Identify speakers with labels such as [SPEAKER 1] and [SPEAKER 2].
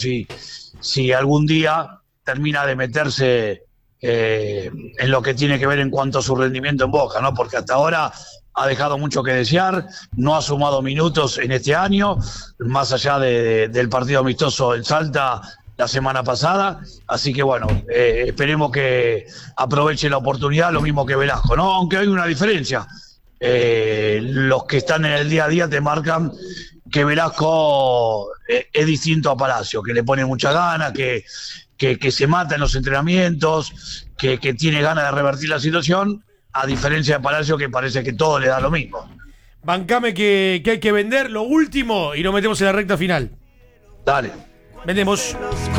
[SPEAKER 1] si algún día termina de meterse en lo que tiene que ver en cuanto a su rendimiento en Boca, ¿no? Porque hasta ahora ha dejado mucho que desear, no ha sumado minutos en este año, más allá del partido amistoso en Salta la semana pasada, así que bueno, esperemos que aproveche la oportunidad, lo mismo que Velasco, ¿no? Aunque hay una diferencia, los que están en el día a día te marcan que Velasco es distinto a Palacio, que le pone mucha gana, que se mata en los entrenamientos, que tiene ganas de revertir la situación, a diferencia de Palacio, que parece que todo le da lo mismo.
[SPEAKER 2] Bancame que hay que vender lo último y nos metemos en la recta final.
[SPEAKER 1] Dale.
[SPEAKER 2] Vendemos.